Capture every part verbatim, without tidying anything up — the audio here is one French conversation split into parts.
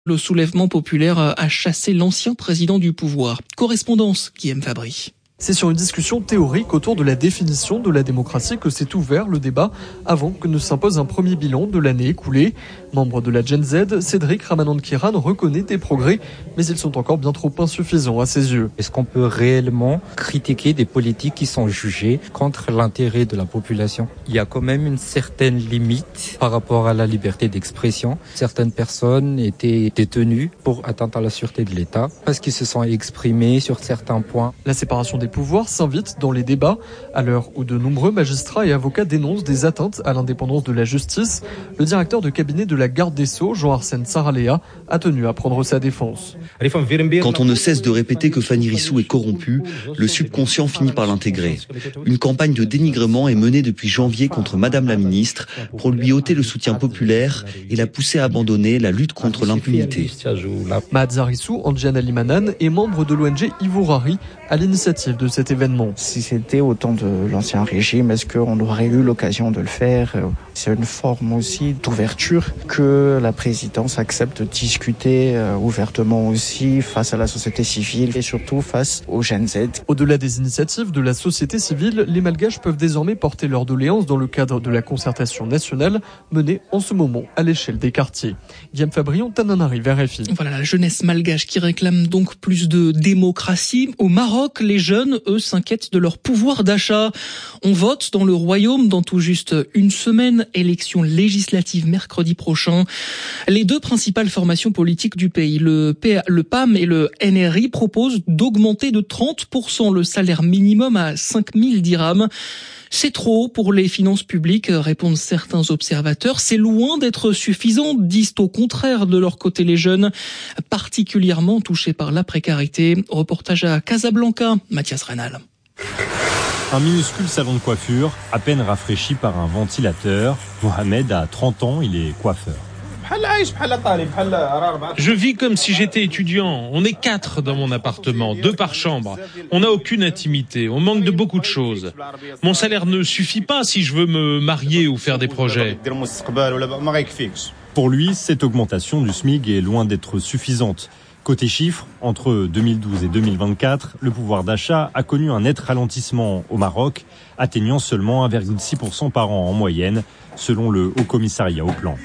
Le soulèvement populaire a chassé l'ancien président du pouvoir. Correspondance, Guillaume Fabry. C'est sur une discussion théorique autour de la définition de la démocratie que s'est ouvert le débat avant que ne s'impose un premier bilan de l'année écoulée. Membre de la Gen Z, Cédric Ramanand-Kiran reconnaît des progrès, mais ils sont encore bien trop insuffisants à ses yeux. Est-ce qu'on peut réellement critiquer des politiques qui sont jugées contre l'intérêt de la population ? Il y a quand même une certaine limite par rapport à la liberté d'expression. Certaines personnes étaient détenues pour atteinte à la sûreté de l'État parce qu'ils se sont exprimés sur certains points. La séparation des pouvoirs s'invite dans les débats. À l'heure où de nombreux magistrats et avocats dénoncent des atteintes à l'indépendance de la justice, le directeur de cabinet de la garde des Sceaux, Jean-Arsène Saraléa, a tenu à prendre sa défense. Quand on ne cesse de répéter que Fanny Rissou est corrompue, le subconscient finit par l'intégrer. Une campagne de dénigrement est menée depuis janvier contre Madame la ministre pour lui ôter le soutien populaire et la pousser à abandonner la lutte contre l'impunité. Mahadza Rissou, Andjian Alimanan, est membre de l'O N G Ivourari à l'initiative de cet événement. Si c'était au temps de l'ancien régime, est-ce qu'on aurait eu l'occasion de le faire ? C'est une forme aussi d'ouverture que la présidence accepte de discuter ouvertement aussi face à la société civile et surtout face aux Gen Z. Au-delà des initiatives de la société civile, les Malgaches peuvent désormais porter leurs doléances dans le cadre de la concertation nationale menée en ce moment à l'échelle des quartiers. Guillaume Fabrion, Tananarive, R F I. Voilà la jeunesse malgache qui réclame donc plus de démocratie. Au Maroc, les jeunes, eux, s'inquiètent de leur pouvoir d'achat. On vote dans le royaume dans tout juste une semaine, élection législative mercredi prochain. Les deux principales formations politiques du pays, le, P A, le P A M et le N R I, proposent d'augmenter de trente pour cent le salaire minimum à cinq mille dirhams. C'est trop pour les finances publiques, répondent certains observateurs. C'est loin d'être suffisant, disent au contraire de leur côté les jeunes, particulièrement touchés par la précarité. Reportage à Casablanca, Mathias Reynal. Un minuscule salon de coiffure, à peine rafraîchi par un ventilateur. Mohamed a trente ans, il est coiffeur. Je vis comme si j'étais étudiant. On est quatre dans mon appartement, deux par chambre. On n'a aucune intimité, on manque de beaucoup de choses. Mon salaire ne suffit pas si je veux me marier ou faire des projets. Pour lui, cette augmentation du SMIC est loin d'être suffisante. Côté chiffres, entre deux mille douze et deux mille vingt-quatre, le pouvoir d'achat a connu un net ralentissement au Maroc, atteignant seulement un virgule six pour cent par an en moyenne, selon le Haut Commissariat au Plan.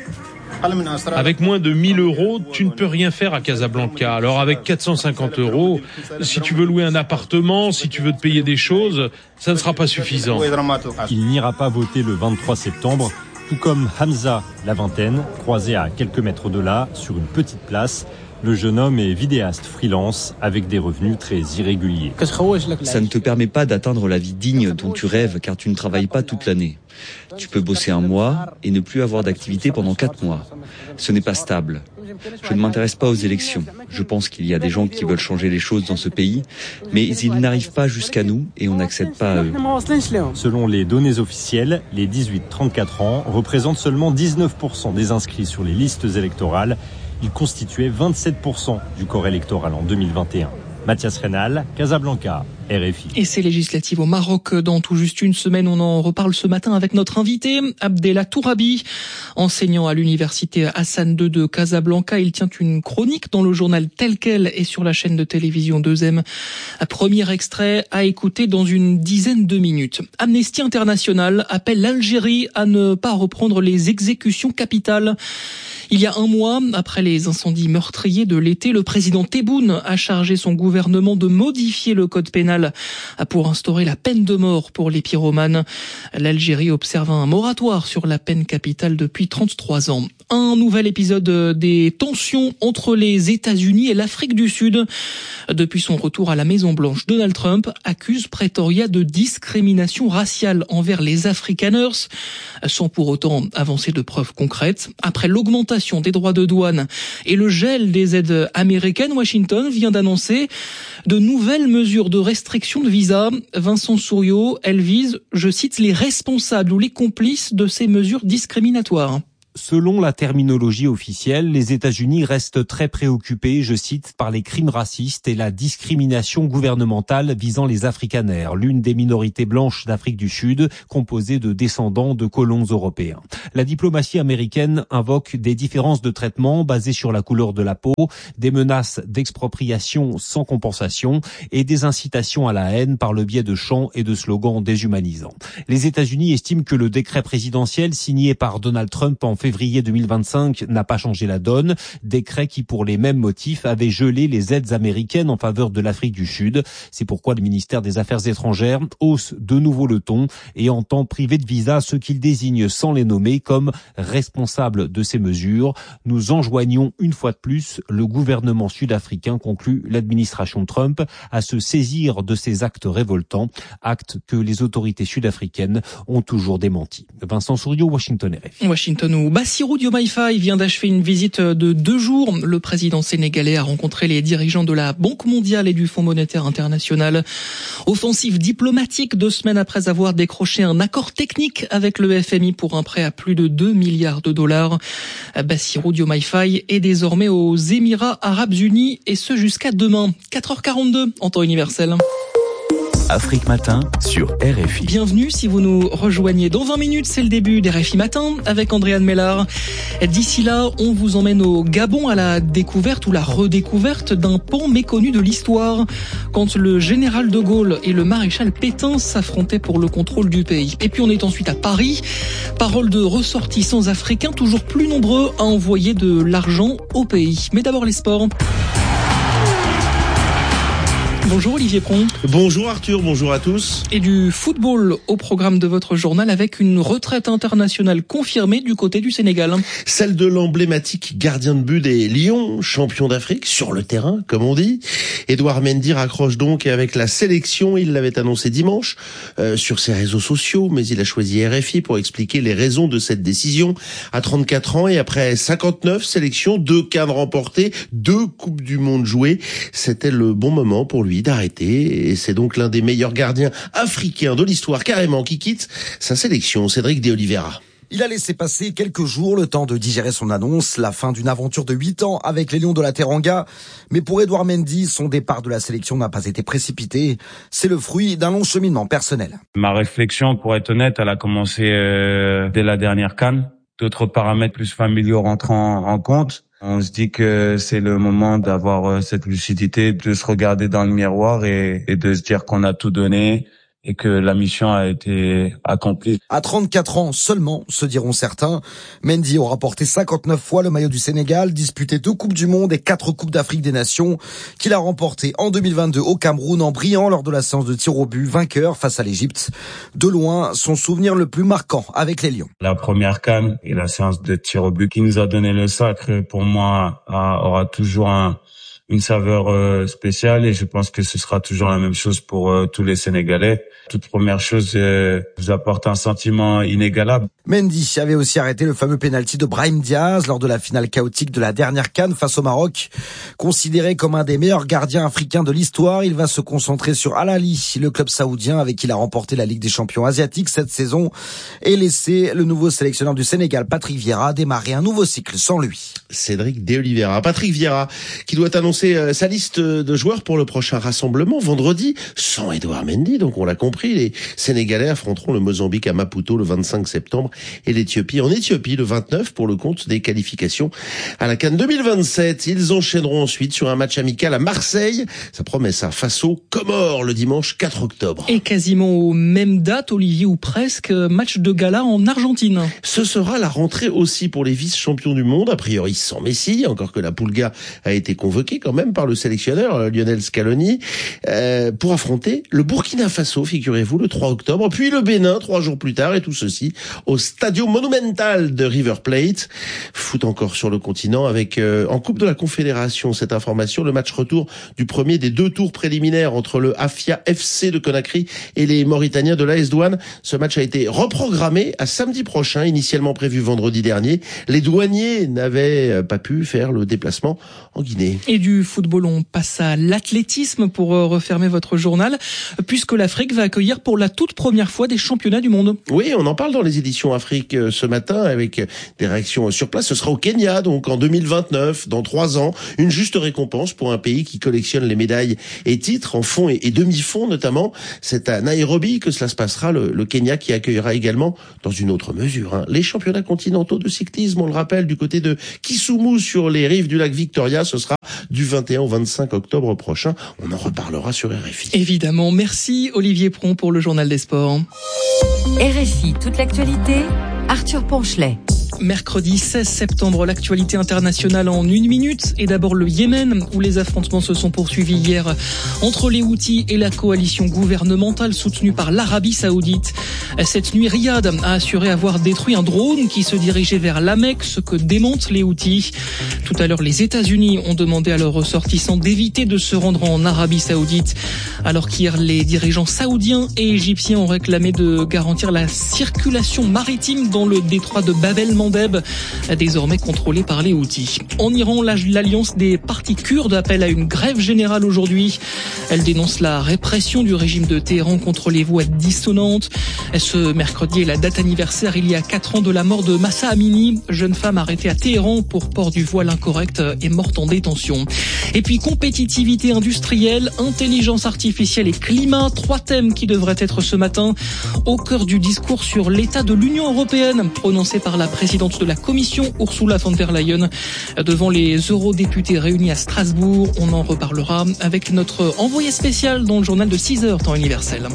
Avec moins de mille euros, tu ne peux rien faire à Casablanca. Alors avec quatre cent cinquante euros, si tu veux louer un appartement, si tu veux te payer des choses, ça ne sera pas suffisant. Il n'ira pas voter le vingt-trois septembre, tout comme Hamza, la vingtaine, croisé à quelques mètres de là, sur une petite place. Le jeune homme est vidéaste freelance avec des revenus très irréguliers. Ça ne te permet pas d'atteindre la vie digne dont tu rêves car tu ne travailles pas toute l'année. Tu peux bosser un mois et ne plus avoir d'activité pendant quatre mois. Ce n'est pas stable. Je ne m'intéresse pas aux élections. Je pense qu'il y a des gens qui veulent changer les choses dans ce pays, mais ils n'arrivent pas jusqu'à nous et on n'accède pas à eux. Selon les données officielles, les dix-huit à trente-quatre ans représentent seulement dix-neuf pour cent des inscrits sur les listes électorales. Ils constituaient vingt-sept pour cent du corps électoral en deux mille vingt et un. Mathias Reynal, Casablanca, R F I. Et ces législatives au Maroc dans tout juste une semaine. On en reparle ce matin avec notre invité, Abdellah Tourabi, enseignant à l'université Hassan deux de Casablanca. Il tient une chronique dans le journal Tel Quel et sur la chaîne de télévision deux M. Un premier extrait à écouter dans une dizaine de minutes. Amnesty International appelle l'Algérie à ne pas reprendre les exécutions capitales. Il y a un mois, après les incendies meurtriers de l'été, le président Tebboune a chargé son gouvernement de modifier le code pénal pour instaurer la peine de mort pour les pyromanes. L'Algérie observe un moratoire sur la peine capitale depuis trente-trois ans. Un nouvel épisode des tensions entre les États-Unis et l'Afrique du Sud. Depuis son retour à la Maison-Blanche, Donald Trump accuse Pretoria de discrimination raciale envers les Afrikaners, sans pour autant avancer de preuves concrètes. Après l'augmentation des droits de douane et le gel des aides américaines, Washington vient d'annoncer de nouvelles mesures de restriction de visa. Vincent Souriau, elles visent, je cite, les responsables ou les complices de ces mesures discriminatoires. Selon la terminologie officielle, les États-Unis restent très préoccupés, je cite, par les crimes racistes et la discrimination gouvernementale visant les Afrikaners, l'une des minorités blanches d'Afrique du Sud, composée de descendants de colons européens. La diplomatie américaine invoque des différences de traitement basées sur la couleur de la peau, des menaces d'expropriation sans compensation et des incitations à la haine par le biais de chants et de slogans déshumanisants. Les États-Unis estiment que le décret présidentiel signé par Donald Trump en février deux mille vingt-cinq n'a pas changé la donne, décret qui pour les mêmes motifs avait gelé les aides américaines en faveur de l'Afrique du Sud. C'est pourquoi le ministère des Affaires étrangères hausse de nouveau le ton et entend priver de visa ceux qu'il désigne sans les nommer comme responsables de ces mesures. Nous enjoignons une fois de plus le gouvernement sud-africain, conclut l'administration Trump, à se saisir de ces actes révoltants, actes que les autorités sud-africaines ont toujours démentis. Vincent Souriau, Washington R F I. Washington où Bassirou Diomaye Faye vient d'achever une visite de deux jours. Le président sénégalais a rencontré les dirigeants de la Banque mondiale et du Fonds monétaire international. Offensive diplomatique deux semaines après avoir décroché un accord technique avec le F M I pour un prêt à plus de deux milliards de dollars. Bassirou Diomaye Faye est désormais aux Émirats Arabes Unis et ce jusqu'à demain. quatre heures quarante-deux en temps universel. Afrique Matin sur R F I. Bienvenue si vous nous rejoignez. Dans vingt minutes, c'est le début d'R F I Matin avec Andréane Mellard. D'ici là, on vous emmène au Gabon à la découverte ou la redécouverte d'un pan méconnu de l'histoire. Quand le général de Gaulle et le maréchal Pétain s'affrontaient pour le contrôle du pays. Et puis on est ensuite à Paris. Parole de ressortissants africains toujours plus nombreux à envoyer de l'argent au pays. Mais d'abord les sports. Bonjour Olivier Pron. Bonjour Arthur, bonjour à tous. Et du football au programme de votre journal avec une retraite internationale confirmée du côté du Sénégal. Celle de l'emblématique gardien de but des Lions, champion d'Afrique, sur le terrain, comme on dit. Edouard Mendy raccroche donc avec la sélection, il l'avait annoncé dimanche euh, sur ses réseaux sociaux, mais il a choisi R F I pour expliquer les raisons de cette décision. À trente-quatre ans et après cinquante-neuf sélections, deux CAN remportés, deux Coupes du Monde jouées, c'était le bon moment pour lui d'arrêter, et c'est donc l'un des meilleurs gardiens africains de l'histoire carrément qui quitte sa sélection, Cédric De Oliveira. Il a laissé passer quelques jours le temps de digérer son annonce, la fin d'une aventure de huit ans avec les Lions de la Teranga. Mais pour Edouard Mendy, son départ de la sélection n'a pas été précipité. C'est le fruit d'un long cheminement personnel. Ma réflexion, pour être honnête, elle a commencé euh, dès la dernière CAN. D'autres paramètres plus familiaux rentrant en compte. On se dit que c'est le moment d'avoir cette lucidité, de se regarder dans le miroir et, et de se dire qu'on a tout donné et que la mission a été accomplie. À trente-quatre ans seulement, se diront certains, Mendy aura porté cinquante-neuf fois le maillot du Sénégal, disputé deux Coupes du Monde et quatre Coupes d'Afrique des Nations, qu'il a remporté en deux mille vingt-deux au Cameroun en brillant lors de la séance de tir au but, vainqueur face à l'Égypte. De loin, son souvenir le plus marquant avec les Lions. La première CAN et la séance de tir au but qui nous a donné le sacre, pour moi, a, aura toujours un une saveur euh, spéciale et je pense que ce sera toujours la même chose pour euh, tous les Sénégalais. Toute première chose euh, vous apporte un sentiment inégalable. Mendy avait aussi arrêté le fameux pénalty de Brahim Diaz lors de la finale chaotique de la dernière CAN face au Maroc. Considéré comme un des meilleurs gardiens africains de l'histoire, il va se concentrer sur Al Ahly, le club saoudien avec qui il a remporté la Ligue des champions asiatiques cette saison, et laisser le nouveau sélectionneur du Sénégal, Patrick Vieira, démarrer un nouveau cycle sans lui. Cédric De Oliveira. Patrick Vieira, qui doit annoncer sa liste de joueurs pour le prochain rassemblement vendredi, sans Edouard Mendy, donc on l'a compris, les Sénégalais affronteront le Mozambique à Maputo le vingt-cinq septembre et l'Éthiopie en Éthiopie le vingt-neuf pour le compte des qualifications à la CAN deux mille vingt-sept. Ils enchaîneront ensuite sur un match amical à Marseille. Ça promet ça face aux Comores le dimanche quatre octobre. Et quasiment aux mêmes dates, Olivier, ou presque, match de gala en Argentine. Ce sera la rentrée aussi pour les vice-champions du monde, a priori sans Messi, encore que la Pulga a été convoquée quand même par le sélectionneur Lionel Scaloni, euh, pour affronter le Burkina Faso, figurez-vous, le trois octobre, puis le Bénin trois jours plus tard, et tout ceci au Stadio Monumental de River Plate. Foot encore sur le continent avec euh, en Coupe de la Confédération, cette information, le match retour du premier des deux tours préliminaires entre le Afia F C de Conakry et les Mauritaniens de l'A S Douane. Ce match a été reprogrammé à samedi prochain, initialement prévu vendredi dernier. Les douaniers n'avaient pas pu faire le déplacement en Guinée. Et du football, on passe à l'athlétisme pour refermer votre journal, puisque l'Afrique va accueillir pour la toute première fois des championnats du monde. Oui, on en parle dans les éditions Afrique ce matin avec des réactions sur place. Ce sera au Kenya, donc en deux mille vingt-neuf, dans trois ans. Une juste récompense pour un pays qui collectionne les médailles et titres en fond et, et demi-fond notamment. C'est à Nairobi que cela se passera, le, le Kenya qui accueillera également, dans une autre mesure, hein, les championnats continentaux de cyclisme. On le rappelle, du côté de Kisumu sur les rives du lac Victoria. Ce sera du vingt et un au vingt-cinq octobre prochain. On en reparlera sur R F I. Évidemment. Merci Olivier Pron pour le journal des sports. R F I, toute l'actualité, Arthur Ponchelet. Mercredi seize septembre, l'actualité internationale en une minute. Et d'abord le Yémen, où les affrontements se sont poursuivis hier entre les Houthis et la coalition gouvernementale soutenue par l'Arabie Saoudite. Cette nuit, Riyad a assuré avoir détruit un drone qui se dirigeait vers la Mecque, ce que démentent les Houthis. Tout à l'heure, les États-Unis ont demandé à leurs ressortissants d'éviter de se rendre en Arabie Saoudite, alors qu'hier, les dirigeants saoudiens et égyptiens ont réclamé de garantir la circulation maritime dans le détroit de Bab el-Mandeb, désormais contrôlé par les Houthis. En Iran, l'alliance des partis kurdes appelle à une grève générale aujourd'hui. Elle dénonce la répression du régime de Téhéran contre les voix dissonantes. Ce mercredi est la date anniversaire, il y a quatre ans, de la mort de Mahsa Amini, jeune femme arrêtée à Téhéran pour port du voile incorrect et morte en détention. Et puis compétitivité industrielle, intelligence artificielle et climat, trois thèmes qui devraient être ce matin au cœur du discours sur l'état de l'Union européenne prononcé par la présidente de la Commission, Ursula von der Leyen, devant les eurodéputés réunis à Strasbourg. On en reparlera avec notre envoyé spécial dans le journal de six heures, temps universel.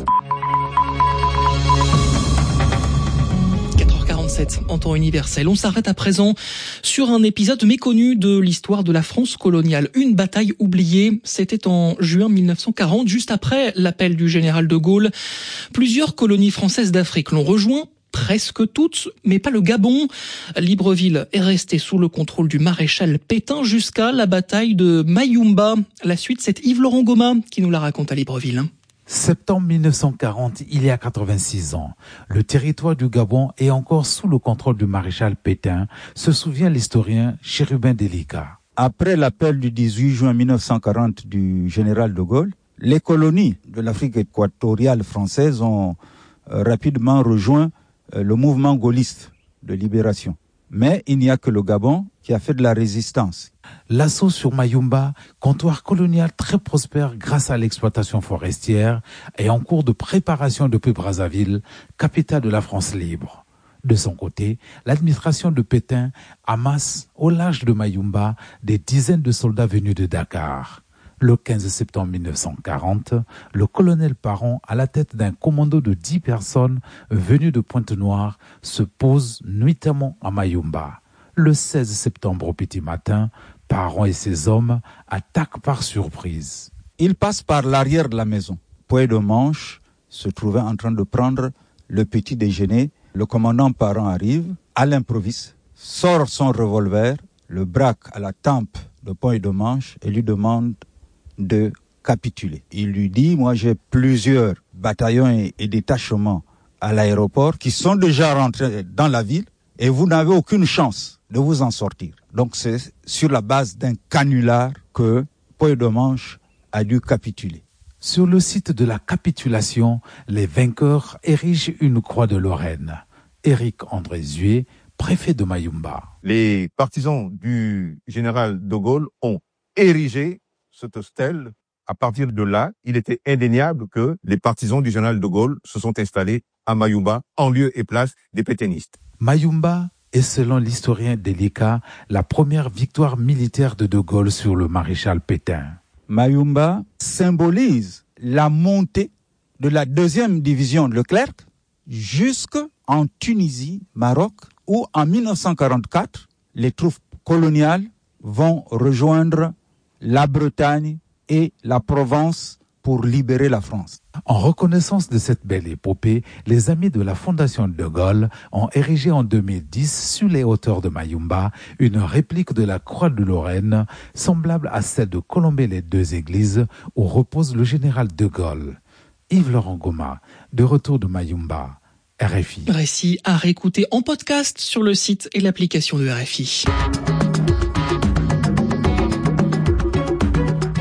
En temps universel. On s'arrête à présent sur un épisode méconnu de l'histoire de la France coloniale. Une bataille oubliée. C'était en juin mille neuf cent quarante, juste après l'appel du général de Gaulle. Plusieurs colonies françaises d'Afrique l'ont rejoint. Presque toutes, mais pas le Gabon. Libreville est resté sous le contrôle du maréchal Pétain jusqu'à la bataille de Mayumba. La suite, c'est Yves-Laurent Goma qui nous la raconte à Libreville. Septembre mille neuf cent quarante, il y a quatre-vingt-six ans, le territoire du Gabon est encore sous le contrôle du maréchal Pétain, se souvient l'historien Chérubin Delika. Après l'appel du dix-huit juin mille neuf cent quarante du général de Gaulle, les colonies de l'Afrique équatoriale française ont euh, rapidement rejoint euh, le mouvement gaulliste de libération. Mais il n'y a que le Gabon qui a fait de la résistance. L'assaut sur Mayumba, comptoir colonial très prospère grâce à l'exploitation forestière, est en cours de préparation depuis Brazzaville, capitale de la France libre. De son côté, l'administration de Pétain amasse au large de Mayumba des dizaines de soldats venus de Dakar. Le quinze septembre mille neuf cent quarante, le colonel Parent, à la tête d'un commando de dix personnes venues de Pointe-Noire, se pose nuitamment à Mayumba. Le seize septembre au petit matin, Parent et ses hommes attaquent par surprise. Ils passent par l'arrière de la maison. Pouet de Manche se trouvait en train de prendre le petit déjeuner. Le commandant Parent arrive, à l'improviste, sort son revolver, le braque à la tempe de Pouet de Manche et lui demande de capituler. Il lui dit, moi j'ai plusieurs bataillons et, et détachements à l'aéroport qui sont déjà rentrés dans la ville et vous n'avez aucune chance de vous en sortir. Donc c'est sur la base d'un canular que Pouet de Manche a dû capituler. Sur le site de la capitulation, les vainqueurs érigent une croix de Lorraine. Éric André Zué, préfet de Mayumba. Les partisans du général de Gaulle ont érigé cette stèle. À partir de là, il était indéniable que les partisans du général de Gaulle se sont installés à Mayumba, en lieu et place des pétainistes. Mayumba est, selon l'historien Delika, la première victoire militaire de de Gaulle sur le maréchal Pétain. Mayumba symbolise la montée de la deuxième division de Leclerc jusqu'en Tunisie, Maroc, où en mille neuf cent quarante-quatre, les troupes coloniales vont rejoindre la Bretagne et la Provence pour libérer la France. En reconnaissance de cette belle épopée, les amis de la Fondation de Gaulle ont érigé en deux mille dix, sur les hauteurs de Mayumba, une réplique de la croix de Lorraine, semblable à celle de Colombey-les-Deux-Églises, où repose le général de Gaulle. Yves-Laurent Goma, de retour de Mayumba, R F I. Récit à réécouter en podcast sur le site et l'application de R F I.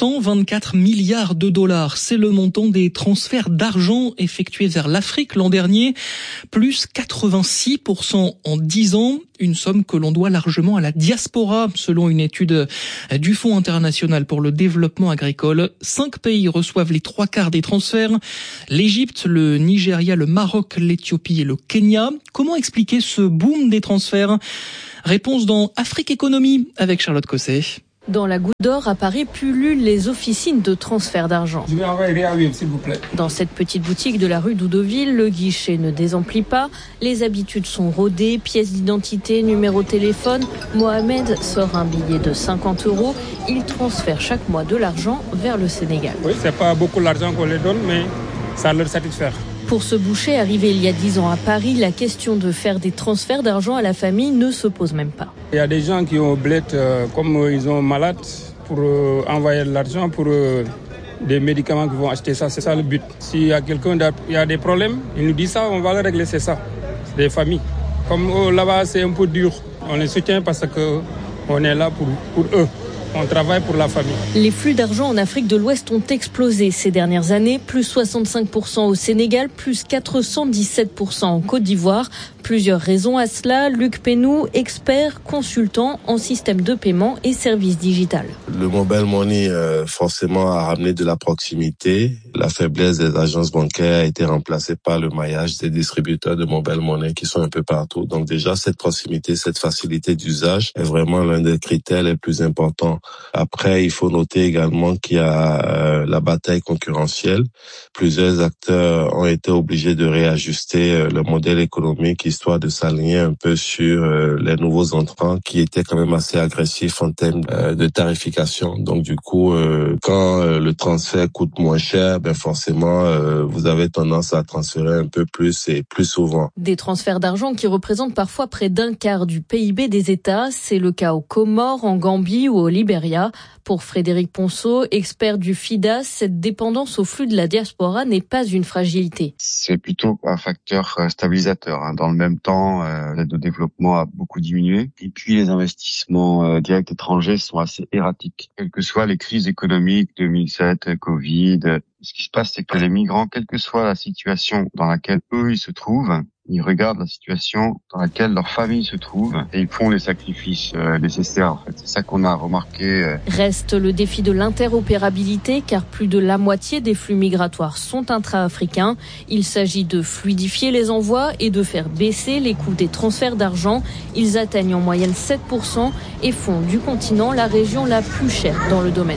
cent vingt-quatre milliards de dollars, c'est le montant des transferts d'argent effectués vers l'Afrique l'an dernier, plus quatre-vingt-six pour cent en dix ans, une somme que l'on doit largement à la diaspora, selon une étude du Fonds international pour le développement agricole. Cinq pays reçoivent les trois quarts des transferts, l'Égypte, le Nigeria, le Maroc, l'Éthiopie et le Kenya. Comment expliquer ce boom des transferts ? Réponse dans Afrique Économie avec Charlotte Cosset. Dans la Goutte d'Or, à Paris, pullulent les officines de transfert d'argent. Je vais envoyer à vivre, s'il vous plaît. Dans cette petite boutique de la rue d'Oudoville, le guichet ne désemplit pas. Les habitudes sont rodées, pièces d'identité, numéro de téléphone. Mohamed sort un billet de cinquante euros. Il transfère chaque mois de l'argent vers le Sénégal. Oui, c'est pas beaucoup l'argent qu'on leur donne, mais ça leur satisfait. Pour ce boucher arrivé il y a dix ans à Paris, la question de faire des transferts d'argent à la famille ne se pose même pas. Il y a des gens qui ont bled, euh, comme euh, ils sont malades, pour euh, envoyer de l'argent pour euh, des médicaments qui vont acheter ça. C'est ça le but. S'il y a quelqu'un qui a des problèmes, il nous dit ça, on va le régler, c'est ça. C'est des familles. Comme euh, là-bas, c'est un peu dur. On les soutient parce qu'on est là pour, pour eux. On travaille pour la famille. Les flux d'argent en Afrique de l'Ouest ont explosé ces dernières années, plus soixante-cinq pour cent au Sénégal, plus quatre cent dix-sept pour cent en Côte d'Ivoire. Plusieurs raisons à cela. Luc Pénou, expert, consultant en système de paiement et services digital. Le mobile money, euh, forcément, a ramené de la proximité. La faiblesse des agences bancaires a été remplacée par le maillage des distributeurs de mobile money qui sont un peu partout. Donc déjà, cette proximité, cette facilité d'usage est vraiment l'un des critères les plus importants. Après, il faut noter également qu'il y a euh, la bataille concurrentielle. Plusieurs acteurs ont été obligés de réajuster euh, le modèle économique histoire de s'aligner un peu sur euh, les nouveaux entrants qui étaient quand même assez agressifs en termes euh, de tarification. Donc du coup, euh, quand euh, le transfert coûte moins cher, ben forcément, euh, vous avez tendance à transférer un peu plus et plus souvent. Des transferts d'argent qui représentent parfois près d'un quart du P I B des États. C'est le cas aux Comores, en Gambie ou au Libéria. Pour Frédéric Ponceau, expert du FIDAS, cette dépendance au flux de la diaspora n'est pas une fragilité. C'est plutôt un facteur stabilisateur. Dans le même temps, l'aide au développement a beaucoup diminué. Et puis les investissements directs étrangers sont assez erratiques. Quelles que soient les crises économiques, deux mille sept, Covid, ce qui se passe, c'est que les migrants, quelle que soit la situation dans laquelle eux ils se trouvent, ils regardent la situation dans laquelle leur famille se trouve et ils font les sacrifices euh, nécessaires. En fait, c'est ça qu'on a remarqué. Euh. Reste le défi de l'interopérabilité, car plus de la moitié des flux migratoires sont intra-africains. Il s'agit de fluidifier les envois et de faire baisser les coûts des transferts d'argent. Ils atteignent en moyenne sept pour cent et font du continent la région la plus chère dans le domaine.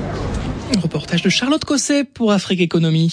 Un reportage de Charlotte Cosset pour Afrique Économie.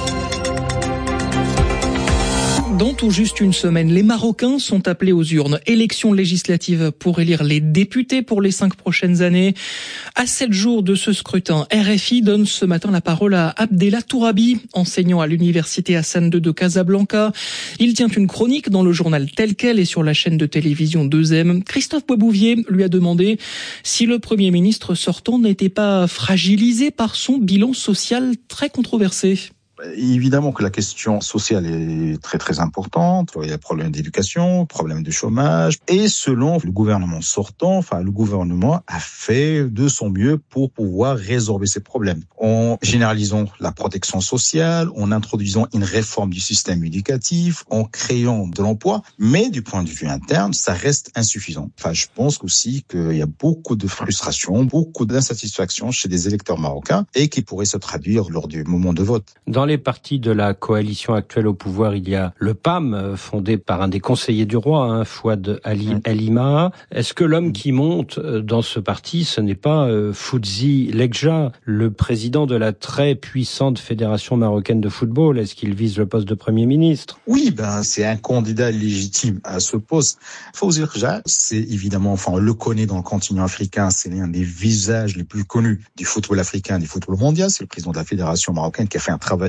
Dans tout juste une semaine, les Marocains sont appelés aux urnes. Élections législatives pour élire les députés pour les cinq prochaines années. À sept jours de ce scrutin, R F I donne ce matin la parole à Abdellah Tourabi, enseignant à l'université Hassan deux de Casablanca. Il tient une chronique dans le journal Tel Quel et sur la chaîne de télévision deux M. Christophe Boisbouvier lui a demandé si le Premier ministre sortant n'était pas fragilisé par son bilan social très controversé. Évidemment que la question sociale est très très importante. Il y a des problèmes d'éducation, problèmes de chômage. Et selon le gouvernement sortant, enfin le gouvernement a fait de son mieux pour pouvoir résorber ces problèmes. En généralisant la protection sociale, en introduisant une réforme du système éducatif, en créant de l'emploi. Mais du point de vue interne, ça reste insuffisant. Enfin, je pense aussi qu'il y a beaucoup de frustration, beaucoup d'insatisfaction chez des électeurs marocains et qui pourraient se traduire lors du moment de vote. Dans les partis de la coalition actuelle au pouvoir, il y a le P A M, fondé par un des conseillers du roi, hein, Fouad Ali El-Ima. Est-ce que l'homme qui monte dans ce parti, ce n'est pas euh, Fouzi Lekja, le président de la très puissante fédération marocaine de football? Est-ce qu'il vise le poste de Premier ministre? Oui, ben c'est un candidat légitime à ce poste. Fouzi Lekja, c'est évidemment, enfin on le connaît dans le continent africain, c'est l'un des visages les plus connus du football africain, du football mondial. C'est le président de la fédération marocaine qui a fait un travail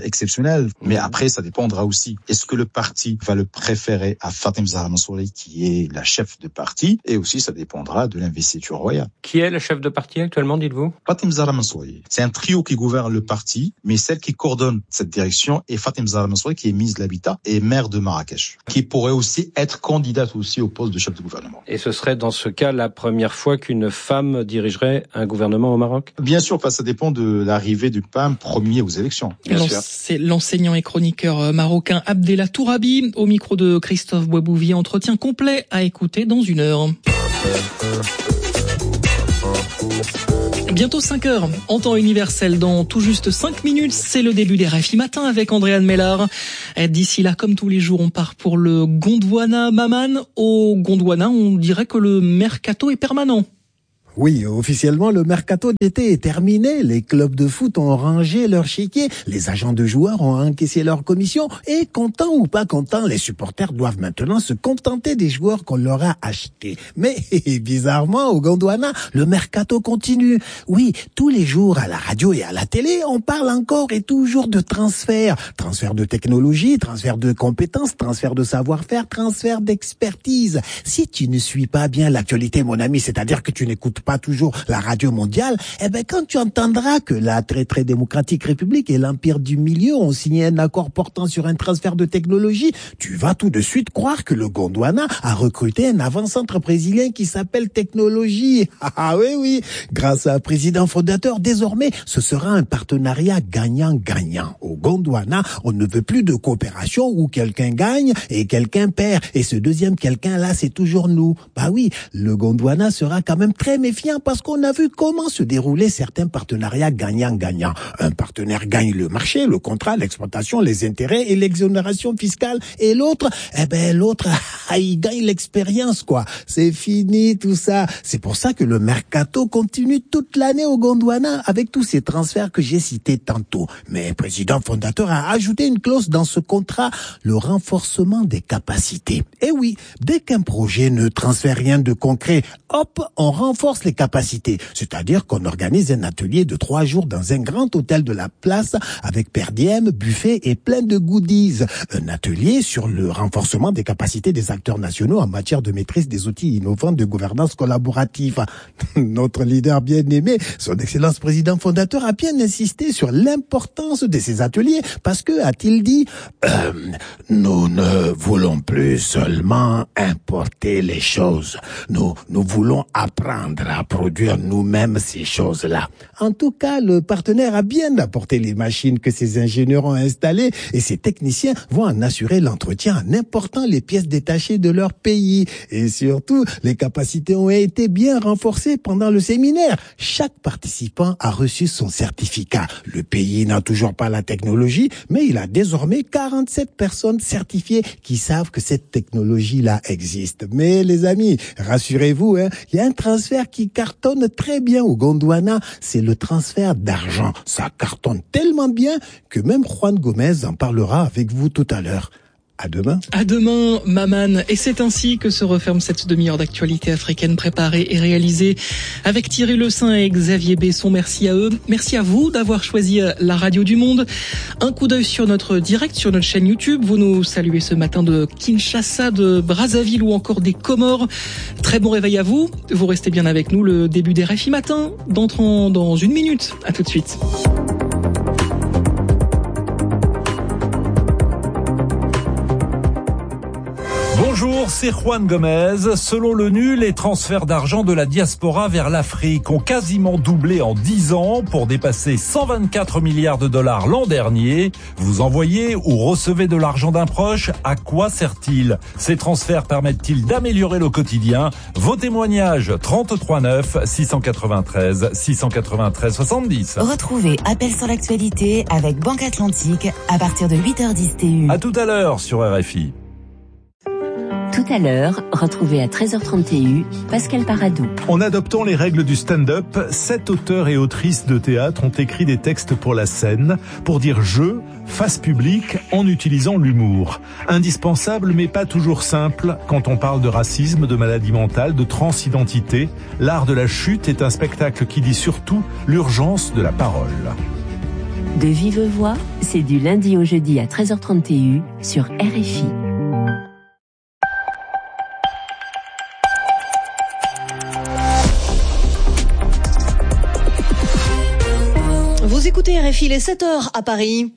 exceptionnel. Mais après, ça dépendra aussi. Est-ce que le parti va le préférer à Fatem Zahra Mansouri, qui est la chef de parti? Et aussi, ça dépendra de l'investiture royale. Qui est le chef de parti actuellement, dites-vous? Fatem Zahra Mansouri. C'est un trio qui gouverne le parti, mais celle qui coordonne cette direction est Fatem Zahra Mansouri, qui est ministre de l'Habitat et maire de Marrakech, qui pourrait aussi être candidate aussi au poste de chef de gouvernement. Et ce serait dans ce cas la première fois qu'une femme dirigerait un gouvernement au Maroc? Bien sûr, parce que ça dépend de l'arrivée du P A M premier aux élections. C'est l'enseignant et chroniqueur marocain Abdellah Tourabi au micro de Christophe Boisbouvier. Entretien complet à écouter dans une heure. Bientôt cinq heures, en temps universel, dans tout juste cinq minutes, c'est le début des R F I Matin avec Andréane Mellard. D'ici là, comme tous les jours, on part pour le Gondwana. Maman, au Gondwana, on dirait que le mercato est permanent. Oui, officiellement, le mercato d'été est terminé. Les clubs de foot ont rangé leur chéquier, les agents de joueurs ont encaissé leur commission et, contents ou pas contents, les supporters doivent maintenant se contenter des joueurs qu'on leur a achetés. Mais bizarrement, au Gondwana, le mercato continue. Oui, tous les jours à la radio et à la télé, on parle encore et toujours de transfert. Transfert de technologie, transfert de compétences, transfert de savoir-faire, transfert d'expertise. Si tu ne suis pas bien l'actualité, mon ami, c'est-à-dire que tu n'écoutes pas toujours la radio mondiale, eh ben quand tu entendras que la très très démocratique République et l'Empire du Milieu ont signé un accord portant sur un transfert de technologie, tu vas tout de suite croire que le Gondwana a recruté un avant-centre brésilien qui s'appelle Technologie. Ah oui oui, grâce à un président fondateur, désormais ce sera un partenariat gagnant-gagnant. Au Gondwana, on ne veut plus de coopération où quelqu'un gagne et quelqu'un perd. Et ce deuxième quelqu'un là, c'est toujours nous. Bah oui, le Gondwana sera quand même très méfiant parce qu'on a vu comment se déroulaient certains partenariats gagnant-gagnant. Un partenaire gagne le marché, le contrat, l'exploitation, les intérêts et l'exonération fiscale. Et l'autre, eh ben l'autre, il gagne l'expérience, quoi. C'est fini tout ça. C'est pour ça que le mercato continue toute l'année au Gondwana avec tous ces transferts que j'ai cités tantôt. Mais le président fondateur a ajouté une clause dans ce contrat, le renforcement des capacités. Et oui, dès qu'un projet ne transfère rien de concret, hop, on renforce les capacités. C'est-à-dire qu'on organise un atelier de trois jours dans un grand hôtel de la place avec per diem, buffet et plein de goodies. Un atelier sur le renforcement des capacités des acteurs nationaux en matière de maîtrise des outils innovants de gouvernance collaborative. Notre leader bien-aimé, son excellence président fondateur, a bien insisté sur l'importance de ces ateliers parce que, a-t-il dit, euh, nous ne voulons plus seulement importer les choses. Nous, nous voulons apprendre à produire nous-mêmes ces choses-là. En tout cas, le partenaire a bien apporté les machines que ses ingénieurs ont installées et ses techniciens vont en assurer l'entretien en important les pièces détachées de leur pays. Et surtout, les capacités ont été bien renforcées pendant le séminaire. Chaque participant a reçu son certificat. Le pays n'a toujours pas la technologie, mais il a désormais quarante-sept personnes certifiées qui savent que cette technologie-là existe. Mais les amis, rassurez-vous, hein, il y a un transfert qui cartonne très bien au Gondwana, c'est le transfert d'argent. Ça cartonne tellement bien que même Juan Gomez en parlera avec vous tout à l'heure. À demain. À demain, Maman. Et c'est ainsi que se referme cette demi-heure d'actualité africaine préparée et réalisée avec Thierry Le Saint et Xavier Besson. Merci à eux. Merci à vous d'avoir choisi la radio du monde. Un coup d'œil sur notre direct, sur notre chaîne YouTube. Vous nous saluez ce matin de Kinshasa, de Brazzaville ou encore des Comores. Très bon réveil à vous. Vous restez bien avec nous. Le début des R F I Matin d'entrant dans une minute. À tout de suite. Bonjour, c'est Juan Gomez. Selon l'ONU, les transferts d'argent de la diaspora vers l'Afrique ont quasiment doublé en dix ans pour dépasser cent vingt-quatre milliards de dollars l'an dernier. Vous envoyez ou recevez de l'argent d'un proche, à quoi sert-il? Ces transferts permettent-ils d'améliorer le quotidien? Vos témoignages, trente-trois neuf, six cent quatre-vingt-treize, six cent quatre-vingt-treize, soixante-dix. Retrouvez Appel sur l'actualité avec Banque Atlantique à partir de huit heures dix T U. À tout à l'heure sur R F I. Tout à l'heure, retrouvez à treize heures trente T U Pascal Paradou. En adoptant les règles du stand-up, sept auteurs et autrices de théâtre ont écrit des textes pour la scène, pour dire jeu, face publique, en utilisant l'humour. Indispensable mais pas toujours simple quand on parle de racisme, de maladie mentale, de transidentité. L'art de la chute est un spectacle qui dit surtout l'urgence de la parole. De vive voix, c'est du lundi au jeudi à treize heures trente T U sur R F I. Vous écoutez R F I, les sept heures à Paris.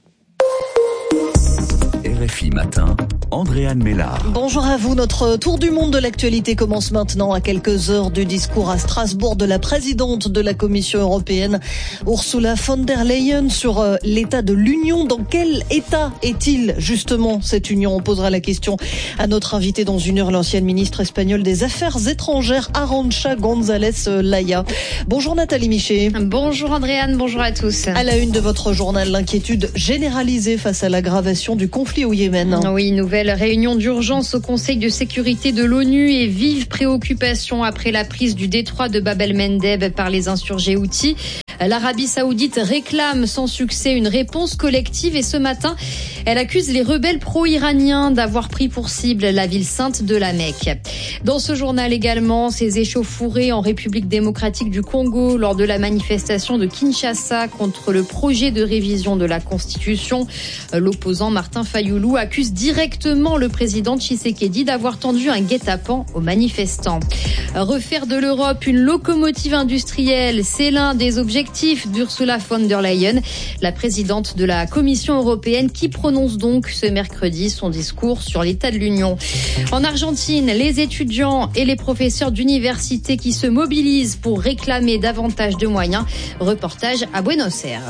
R F I Matin, Andréane Mélard. Bonjour à vous. Notre tour du monde de l'actualité commence maintenant à quelques heures du discours à Strasbourg de la présidente de la Commission européenne, Ursula von der Leyen, sur l'état de l'Union. Dans quel état est-il justement cette Union? On posera la question à notre invité dans une heure, l'ancienne ministre espagnole des Affaires étrangères, Arantxa González Laya. Bonjour Nathalie Miché. Bonjour Andréane, bonjour à tous. À la une de votre journal, l'inquiétude généralisée face à l'aggravation du conflit au Yémen. Oui, nouvelle réunion d'urgence au Conseil de sécurité de l'ONU et vive préoccupation après la prise du détroit de Bab el-Mandeb par les insurgés houthis. L'Arabie saoudite réclame sans succès une réponse collective et ce matin, elle accuse les rebelles pro-iraniens d'avoir pris pour cible la ville sainte de la Mecque. Dans ce journal également, ces échauffourées en République démocratique du Congo lors de la manifestation de Kinshasa contre le projet de révision de la Constitution. L'opposant Martin Fayoulou accuse directement le président Tshisekedi d'avoir tendu un guet-apens aux manifestants. Refaire de l'Europe une locomotive industrielle, c'est l'un des objectifs d'Ursula von der Leyen, la présidente de la Commission européenne, qui prononce donc ce mercredi son discours sur l'état de l'Union. En Argentine, les étudiants et les professeurs d'université qui se mobilisent pour réclamer davantage de moyens. Reportage à Buenos Aires.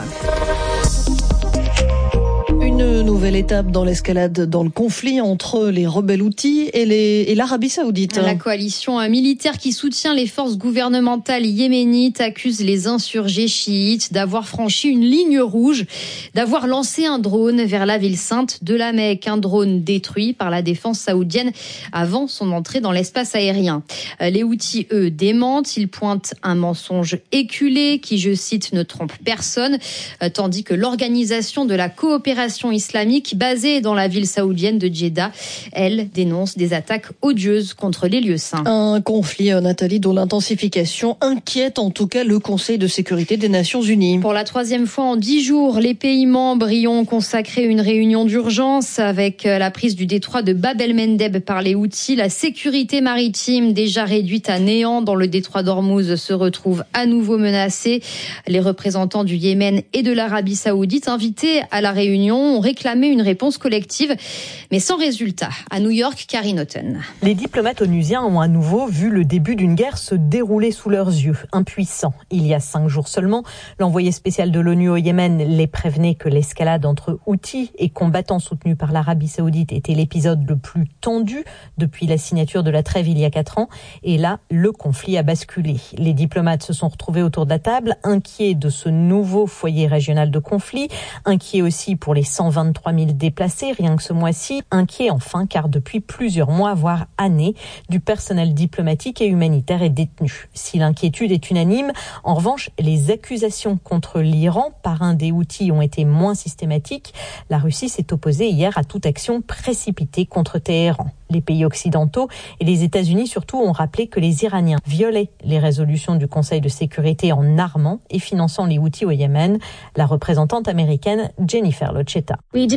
Une nouvelle étape dans l'escalade dans le conflit entre les rebelles houthis et, les, et l'Arabie saoudite. La coalition militaire qui soutient les forces gouvernementales yéménites accuse les insurgés chiites d'avoir franchi une ligne rouge, d'avoir lancé un drone vers la ville sainte de la Mecque. Un drone détruit par la défense saoudienne avant son entrée dans l'espace aérien. Les houthis, eux, démentent. Ils pointent un mensonge éculé qui, je cite, ne trompe personne, tandis que l'organisation de la coopération islamique basée dans la ville saoudienne de Jeddah, elle dénonce des attaques odieuses contre les lieux saints. Un conflit, Nathalie, dont l'intensification inquiète en tout cas le Conseil de sécurité des Nations Unies. Pour la troisième fois en dix jours, les pays membres y ont consacré une réunion d'urgence avec la prise du détroit de Bab el-Mandeb par les Houthis. La sécurité maritime, déjà réduite à néant dans le détroit d'Ormuz, se retrouve à nouveau menacée. Les représentants du Yémen et de l'Arabie saoudite invités à la réunion ont réclamé une réponse collective, mais sans résultat. À New York, Karine Houghton. Les diplomates onusiens ont à nouveau vu le début d'une guerre se dérouler sous leurs yeux, impuissants. Il y a cinq jours seulement, l'envoyé spécial de l'ONU au Yémen les prévenait que l'escalade entre Houthis et combattants soutenus par l'Arabie saoudite était l'épisode le plus tendu depuis la signature de la trêve il y a quatre ans. Et là, le conflit a basculé. Les diplomates se sont retrouvés autour de la table, inquiets de ce nouveau foyer régional de conflit, inquiets aussi pour les cent vingt-trois mille déplacés, rien que ce mois-ci, inquiets enfin car depuis plusieurs mois, voire années, du personnel diplomatique et humanitaire est détenu. Si l'inquiétude est unanime, en revanche, les accusations contre l'Iran par un des Houthis ont été moins systématiques. La Russie s'est opposée hier à toute action précipitée contre Téhéran. Les pays occidentaux et les États-Unis surtout ont rappelé que les Iraniens violaient les résolutions du Conseil de sécurité en armant et finançant les Houthis au Yémen. La représentante américaine Jennifer Lochetta.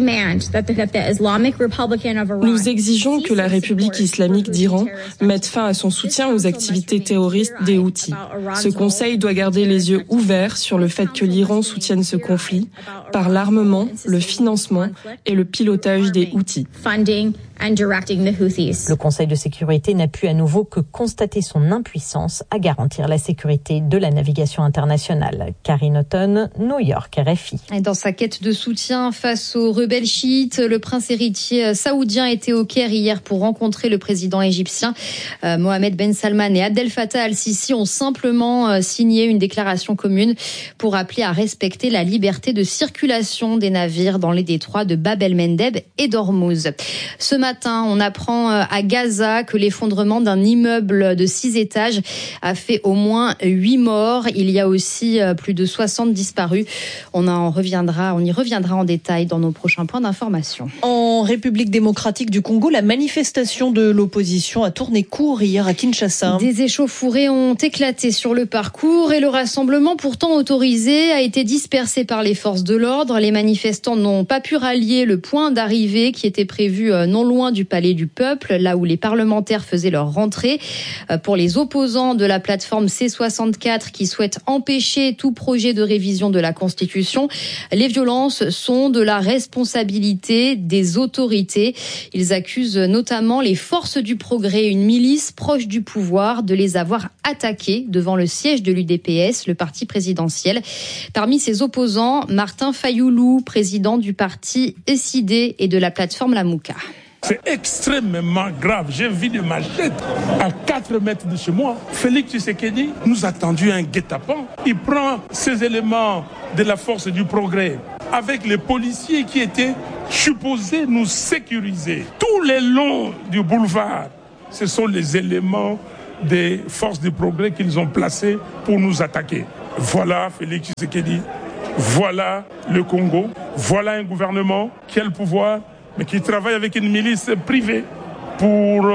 Nous exigeons que la République islamique d'Iran mette fin à son soutien aux activités terroristes des Houthis. Ce Conseil doit garder les yeux ouverts sur le fait que l'Iran soutienne ce conflit par l'armement, le financement et le pilotage des Houthis. Le Conseil de sécurité n'a pu à nouveau que constater son impuissance à garantir la sécurité de la navigation internationale. Karine Houghton, New York, R F I. Et dans sa quête de soutien face aux rebelles chiites, le prince héritier saoudien était au Caire hier pour rencontrer le président égyptien. Euh, Mohamed Ben Salman et Abdel Fattah al-Sisi ont simplement euh, signé une déclaration commune pour appeler à respecter la liberté de circulation des navires dans les détroits de Bab el-Mandeb et d'Ormuz. Ce matin, on apprend à Gaza que l'effondrement d'un immeuble de six étages a fait au moins huit morts. Il y a aussi plus de soixante disparus. On en reviendra, on y reviendra en détail dans nos prochains points d'information. En République démocratique du Congo, la manifestation de l'opposition a tourné court hier à Kinshasa. Des échauffourées ont éclaté sur le parcours et le rassemblement, pourtant autorisé, a été dispersé par les forces de l'ordre. Les manifestants n'ont pas pu rallier le point d'arrivée qui était prévu non loin du Palais du Peuple, là où les parlementaires faisaient leur rentrée. Pour les opposants de la plateforme C soixante-quatre qui souhaitent empêcher tout projet de révision de la Constitution, les violences sont de la responsabilité des autorités. Ils accusent notamment les forces du progrès, une milice proche du pouvoir, de les avoir attaqués devant le siège de l'U D P S, le parti présidentiel. Parmi ses opposants, Martin Fayoulou, président du parti E S I D et de la plateforme Lamouka. C'est extrêmement grave. J'ai vu des machettes à quatre mètres de chez moi. Félix Tshisekedi nous a tendu un guet-apens. Il prend ces éléments de la force du progrès avec les policiers qui étaient supposés nous sécuriser. Tout le long du boulevard, ce sont les éléments des forces du progrès qu'ils ont placés pour nous attaquer. Voilà Félix Tshisekedi, voilà le Congo, voilà un gouvernement qui a le pouvoir, mais qui travaille avec une milice privée pour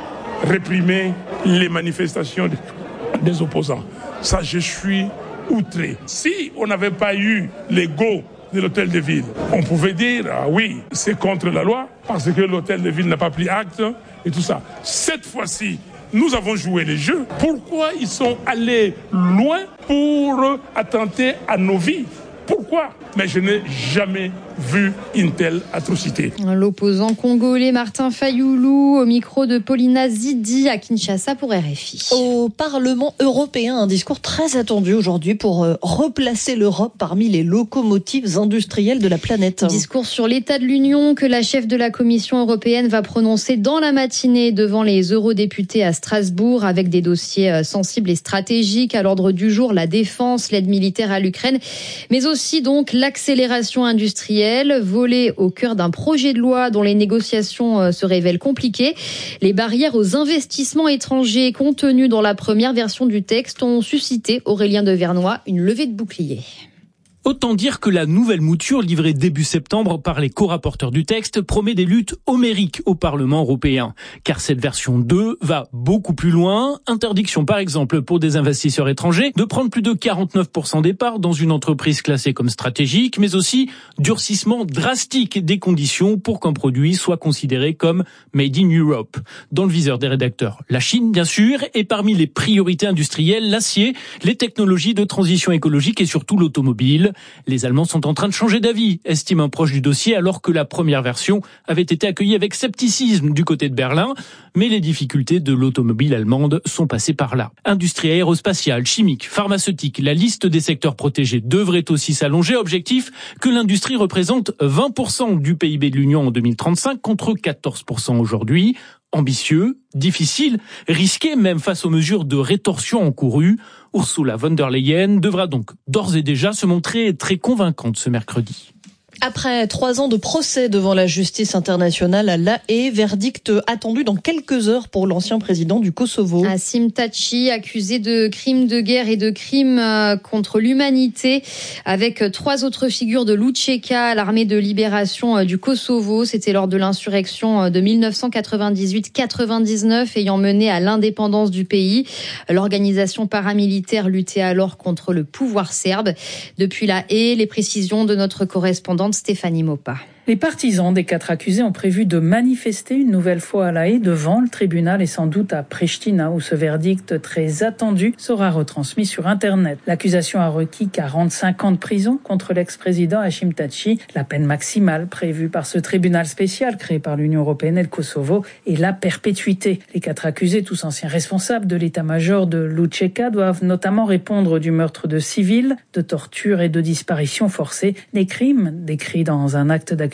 réprimer les manifestations des opposants. Ça, je suis outré. Si on n'avait pas eu les go de l'hôtel de ville, on pouvait dire, ah oui, c'est contre la loi, parce que l'hôtel de ville n'a pas pris acte et tout ça. Cette fois-ci, nous avons joué les jeux. Pourquoi ils sont allés loin pour attenter à nos vies ? Pourquoi ? Mais je n'ai jamais vu une telle atrocité. L'opposant congolais Martin Fayoulou au micro de Paulina Zidi à Kinshasa pour R F I. Au Parlement européen, un discours très attendu aujourd'hui pour replacer l'Europe parmi les locomotives industrielles de la planète. Discours sur l'état de l'Union que la chef de la Commission européenne va prononcer dans la matinée devant les eurodéputés à Strasbourg avec des dossiers sensibles et stratégiques à l'ordre du jour, la défense, l'aide militaire à l'Ukraine, mais aussi donc l'accélération industrielle, volée au cœur d'un projet de loi dont les négociations se révèlent compliquées. Les barrières aux investissements étrangers contenues dans la première version du texte ont suscité, Aurélien de Vernoy, une levée de bouclier. Autant dire que la nouvelle mouture livrée début septembre par les co-rapporteurs du texte promet des luttes homériques au Parlement européen. Car cette version deux va beaucoup plus loin. Interdiction par exemple pour des investisseurs étrangers de prendre plus de quarante-neuf pour cent des parts dans une entreprise classée comme stratégique, mais aussi durcissement drastique des conditions pour qu'un produit soit considéré comme Made in Europe. Dans le viseur des rédacteurs, la Chine bien sûr, et parmi les priorités industrielles, l'acier, les technologies de transition écologique et surtout l'automobile. Les Allemands sont en train de changer d'avis, estime un proche du dossier, alors que la première version avait été accueillie avec scepticisme du côté de Berlin. Mais les difficultés de l'automobile allemande sont passées par là. Industrie aérospatiale, chimique, pharmaceutique, la liste des secteurs protégés devrait aussi s'allonger. Objectif, que l'industrie représente vingt pour cent du P I B de l'Union en deux mille trente-cinq contre quatorze pour cent aujourd'hui. Ambitieux, difficile, risqué même face aux mesures de rétorsion encourues. Ursula von der Leyen devra donc d'ores et déjà se montrer très convaincante ce mercredi. Après trois ans de procès devant la justice internationale à La Haye, verdict attendu dans quelques heures pour l'ancien président du Kosovo. Haşim Tači, accusé de crimes de guerre et de crimes contre l'humanité, avec trois autres figures de l'U C K, l'armée de libération du Kosovo. C'était lors de l'insurrection de dix-neuf cent quatre-vingt-dix-huit quatre-vingt-dix-neuf ayant mené à l'indépendance du pays. L'organisation paramilitaire luttait alors contre le pouvoir serbe. Depuis La Haye, les précisions de notre correspondante Stéphanie Mopa. Les partisans des quatre accusés ont prévu de manifester une nouvelle fois à La Haye devant le tribunal et sans doute à Pristina où ce verdict très attendu sera retransmis sur Internet. L'accusation a requis quarante-cinq ans de prison contre l'ex-président Haşim Tači. La peine maximale prévue par ce tribunal spécial créé par l'Union européenne et le Kosovo est la perpétuité. Les quatre accusés, tous anciens responsables de l'état-major de l'U C K, doivent notamment répondre du meurtre de civils, de torture et de disparition forcée, des crimes décrits dans un acte d'accusation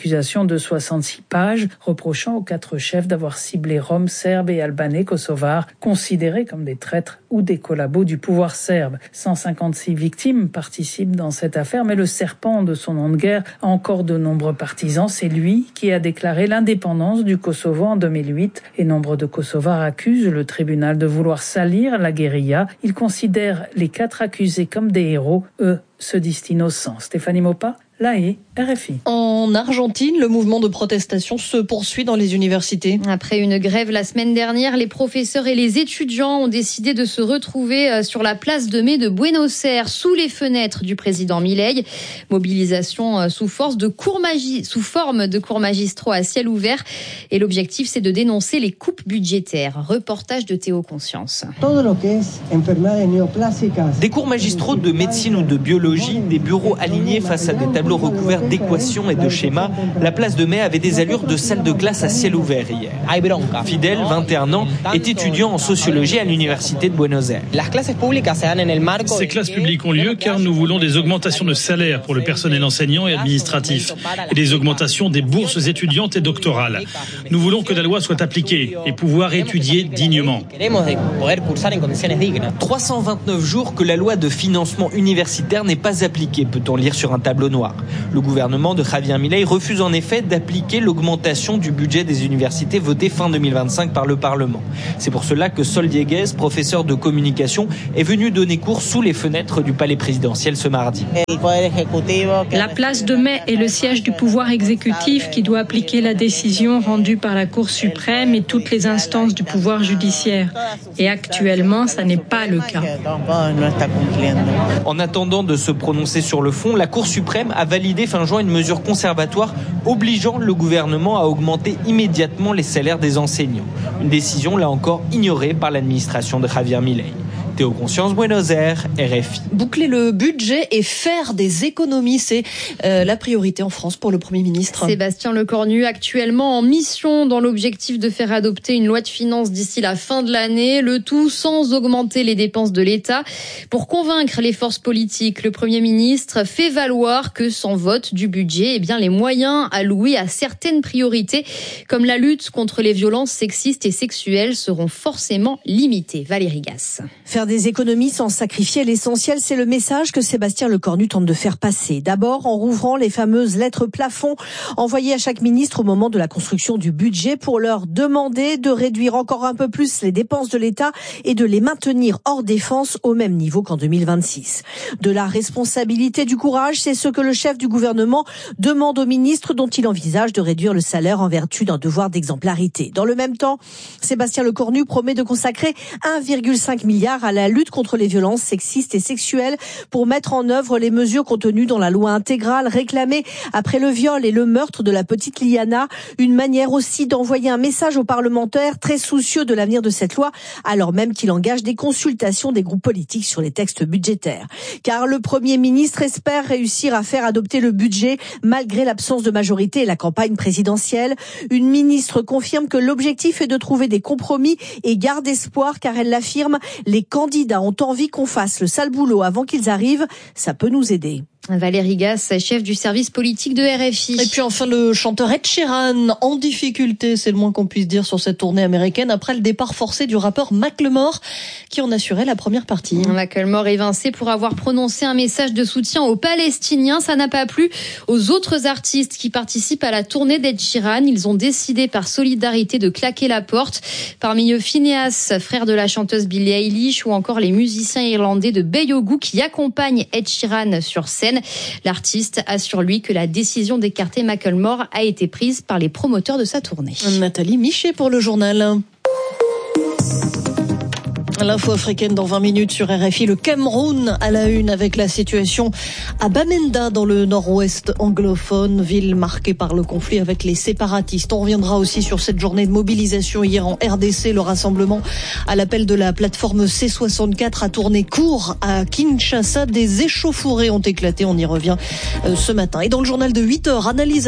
d'accusation de soixante-six pages, reprochant aux quatre chefs d'avoir ciblé Roms, Serbes et Albanais kosovars, considérés comme des traîtres ou des collabos du pouvoir serbe. cent cinquante-six victimes participent dans cette affaire, mais le serpent de son nom de guerre a encore de nombreux partisans. C'est lui qui a déclaré l'indépendance du Kosovo en deux mille huit et nombre de Kosovars accusent le tribunal de vouloir salir la guérilla. Il considère les quatre accusés comme des héros. Eux se disent innocents. Stéphanie Mopa, La Haye, R F I. En Argentine, le mouvement de protestation se poursuit dans les universités. Après une grève la semaine dernière, les professeurs et les étudiants ont décidé de se retrouver sur la place de mai de Buenos Aires, sous les fenêtres du président Milei. Mobilisation sous, force de cours magi- sous forme de cours magistraux à ciel ouvert. Et l'objectif, c'est de dénoncer les coupes budgétaires. Reportage de Théo Conscience. Des cours magistraux de médecine ou de biologie, des bureaux alignés face à des tableaux recouverts d'équations et de schémas, la place de Mai avait des allures de salle de classe à ciel ouvert hier. Fidel, vingt et un ans, est étudiant en sociologie à l'université de Buenos Aires. Ces classes publiques ont lieu car nous voulons des augmentations de salaire pour le personnel enseignant et administratif et des augmentations des bourses étudiantes et doctorales. Nous voulons que la loi soit appliquée et pouvoir étudier dignement. trois cent vingt-neuf jours que la loi de financement universitaire n'est pas appliquée, peut-on lire sur un tableau noir. Le gouvernement de Javier Milei refuse en effet d'appliquer l'augmentation du budget des universités votée fin deux mille vingt-cinq par le Parlement. C'est pour cela que Sol Dieguez, professeur de communication, est venu donner cours sous les fenêtres du palais présidentiel ce mardi. La place de Mai est le siège du pouvoir exécutif qui doit appliquer la décision rendue par la Cour suprême et toutes les instances du pouvoir judiciaire. Et actuellement, ça n'est pas le cas. En attendant de se prononcer sur le fond, la Cour suprême a validé fin juin une mesure conservatoire obligeant le gouvernement à augmenter immédiatement les salaires des enseignants. Une décision là encore ignorée par l'administration de Javier Milei. Théo Conscience, Buenos Aires, R F I. Boucler le budget et faire des économies, c'est euh, la priorité en France pour le Premier ministre. Sébastien Lecornu, actuellement en mission dans l'objectif de faire adopter une loi de finances d'ici la fin de l'année, le tout sans augmenter les dépenses de l'État. Pour convaincre les forces politiques, le Premier ministre fait valoir que sans vote du budget, eh bien, les moyens alloués à certaines priorités, comme la lutte contre les violences sexistes et sexuelles, seront forcément limités. Valérie Gasse. Faire des économies sans sacrifier l'essentiel, c'est le message que Sébastien Lecornu tente de faire passer. D'abord en rouvrant les fameuses lettres plafond envoyées à chaque ministre au moment de la construction du budget pour leur demander de réduire encore un peu plus les dépenses de l'État et de les maintenir hors défense au même niveau qu'en deux mille vingt-six. De la responsabilité, du courage, c'est ce que le chef du gouvernement demande aux ministres dont il envisage de réduire le salaire en vertu d'un devoir d'exemplarité. Dans le même temps, Sébastien Lecornu promet de consacrer un virgule cinq milliard à la lutte contre les violences sexistes et sexuelles pour mettre en œuvre les mesures contenues dans la loi intégrale réclamée après le viol et le meurtre de la petite Liana. Une manière aussi d'envoyer un message aux parlementaires très soucieux de l'avenir de cette loi, alors même qu'il engage des consultations des groupes politiques sur les textes budgétaires. Car le Premier ministre espère réussir à faire adopter le budget malgré l'absence de majorité et la campagne présidentielle. Une ministre confirme que l'objectif est de trouver des compromis et garde espoir car elle l'affirme, les candidats ont envie qu'on fasse le sale boulot avant qu'ils arrivent. Ça peut nous aider. Valérie Gasse, chef du service politique de R F I. Et puis enfin le chanteur Ed Sheeran, en difficulté, c'est le moins qu'on puisse dire sur cette tournée américaine, après le départ forcé du rappeur Macklemore, qui en assurait la première partie. Macklemore évincé pour avoir prononcé un message de soutien aux Palestiniens. Ça n'a pas plu aux autres artistes qui participent à la tournée d'Ed Sheeran. Ils ont décidé par solidarité de claquer la porte. Parmi eux, Phineas, frère de la chanteuse Billie Eilish, ou encore les musiciens irlandais de Beyogu qui accompagnent Ed Sheeran sur scène. L'artiste assure lui que la décision d'écarter Macklemore a été prise par les promoteurs de sa tournée. Nathalie Michet pour le journal. L'info africaine dans vingt minutes sur R F I. Le Cameroun à la une avec la situation à Bamenda dans le nord-ouest anglophone, ville marquée par le conflit avec les séparatistes. On reviendra aussi sur cette journée de mobilisation hier en R D C. Le rassemblement à l'appel de la plateforme C soixante-quatre a tourné court à Kinshasa. Des échauffourées ont éclaté. On y revient ce matin. Et dans le journal de huit heures, analyse